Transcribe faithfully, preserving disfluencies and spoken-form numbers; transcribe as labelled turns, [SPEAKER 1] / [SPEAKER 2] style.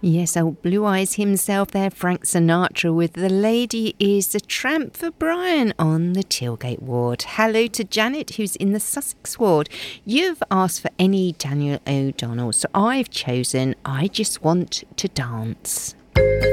[SPEAKER 1] Yes, old Blue Eyes himself there, Frank Sinatra, with The Lady is a Tramp for Brian on the Tilgate ward. Hello to Janet, who's in the Sussex ward. You've asked for any Daniel O'Donnell, so I've chosen I Just Want to Dance.